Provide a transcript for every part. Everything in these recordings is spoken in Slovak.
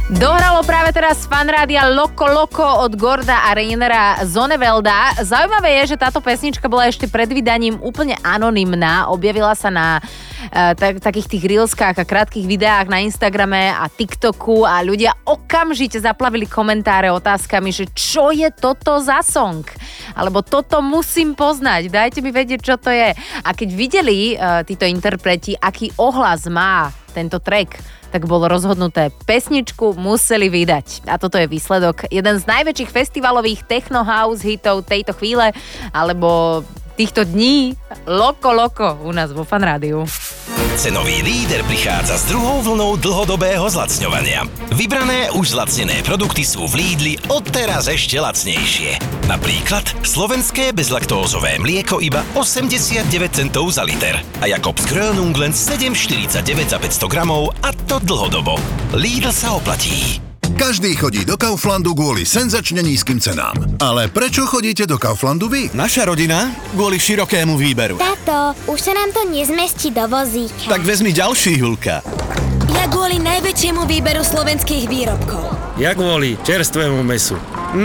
Dohralo práve teraz fanrádia Loco Loco od Gorda a Rainera Zonnevelda. Zaujímavé je, že táto pesnička bola ešte pred vydaním úplne anonymná. Objavila sa na takých tých reelskách a krátkych videách na Instagrame a TikToku a ľudia okamžite zaplavili komentáre otázkami, že čo je toto za song? Alebo toto musím poznať, dajte mi vedieť, čo to je. A keď videli títo interpreti, aký ohlas má tento track, tak bolo rozhodnuté, pesničku museli vydať. A toto je výsledok. Jeden z najväčších festivalových techno house hitov tejto chvíle, alebo týchto dní, Loco Loco u nás vo Fan Rádiu. Cenový líder prichádza s druhou vlnou dlhodobého zlacňovania. Vybrané už zlacnené produkty sú v Lidli odteraz ešte lacnejšie. Napríklad slovenské bezlaktózové mlieko iba 89 centov za liter a Jakobs Grönung len 7,49 za 500 gramov a to dlhodobo. Lidl sa oplatí. Každý chodí do Kauflandu kvôli senzačne nízkym cenám. Ale prečo chodíte do Kauflandu vy? Naša rodina kvôli širokému výberu. Táto, už sa nám to nezmestí do vozíka. Tak vezmi ďalší, Julka. Ja kvôli najväčšiemu výberu slovenských výrobkov. Ja kvôli čerstvému mesu.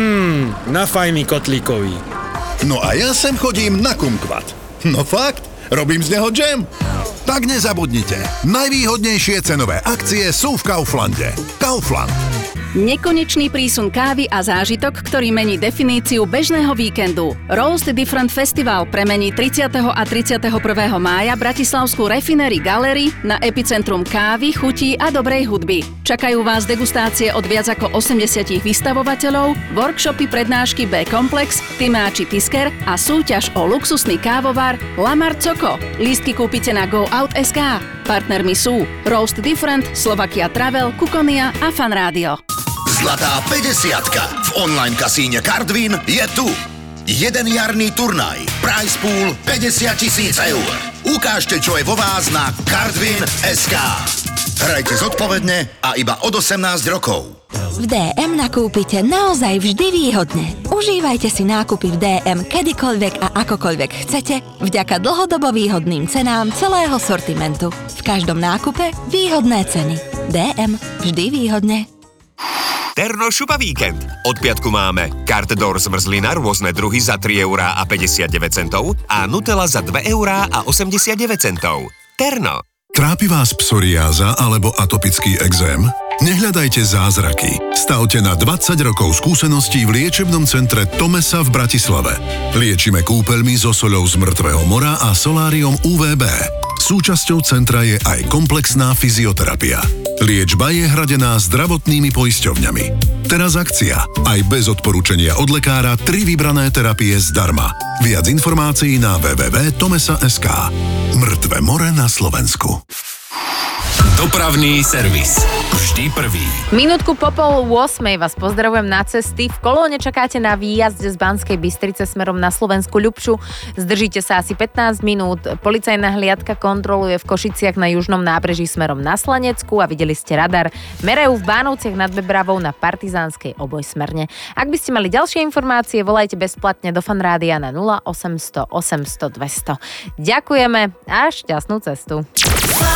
Na fajný kotlíkový. No a ja sem chodím na kumkvat. No fakt, robím z neho džem. Tak nezabudnite, najvýhodnejšie cenové akcie sú v Kauflande. Kaufland. Nekonečný prísun kávy a zážitok, ktorý mení definíciu bežného víkendu. Roast Different Festival premení 30. a 31. mája bratislavskú Refinery Gallery na epicentrum kávy, chutí a dobrej hudby. Čakajú vás degustácie od viac ako 80 vystavovateľov, workshopy, prednášky B-komplex, Tymáči Tisker a súťaž o luxusný kávovar Lamar Coco. Lístky kúpite na GoOut.sk. Partnermi sú Roast Different, Slovakia Travel, Kukonia a Fan Rádio. Zlatá 50-ka v online kasíne Cardwin je tu. Jeden jarný turnaj, prize pool 50 000 eur. Ukážte, čo je vo vás na Cardwin.sk. Hrajte zodpovedne a iba od 18 rokov. V DM nakúpite naozaj vždy výhodne. Užívajte si nákupy v DM kedykoľvek a akokoľvek chcete, vďaka dlhodobo výhodným cenám celého sortimentu. V každom nákupe výhodné ceny. DM vždy výhodne. Terno šupa víkend. Od piatku máme Cartedor zmrzlina rôzne druhy za 3,59 € a Nutella za 2,89 €. Terno. Trápi vás psoriáza alebo atopický ekzém? Nehľadajte zázraky. Stavte na 20 rokov skúseností v liečebnom centre Tomesa v Bratislave. Liečime kúpeľmi so soľou z mŕtvého mora a soláriom UVB. Súčasťou centra je aj komplexná fyzioterapia. Liečba je hradená zdravotnými poisťovňami. Teraz akcia. Aj bez odporúčania od lekára 3 vybrané terapie zdarma. Viac informácií na www.tomesa.sk. Mŕtve more na Slovensku. Dopravný servis. Vždy prvý. Minútku po 7:30 vás pozdravujem na cesty. V kolóne čakáte na výjazde z Banskej Bystrice smerom na Slovensku Ľupču. Zdržíte sa asi 15 minút. Policajná hliadka kontroluje v Košiciach na južnom nábreží smerom na Slanecku a videli ste radar. Merajú v Bánovciach nad Bebravou na Partizánskej obojsmerne. Ak by ste mali ďalšie informácie, volajte bezplatne do Fan Rádia na 0800 800 200. Ďakujeme a šťastnú cestu.